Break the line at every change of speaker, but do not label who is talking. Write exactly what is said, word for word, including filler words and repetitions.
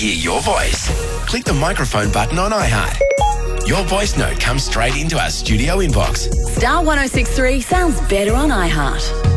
hear your voice? Click the microphone button on iHeart. Your voice note comes straight into our studio inbox.
Star one oh six three sounds better on iHeart.